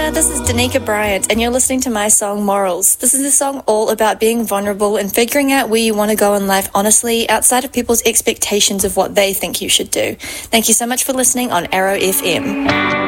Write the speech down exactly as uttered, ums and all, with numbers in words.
there, this is Danica Bryant, and you're listening to my song Morals. This is a song all about being vulnerable and figuring out where you want to go in life honestly, outside of people's expectations of what they think you should do. Thank you so much for listening on Arrow F M.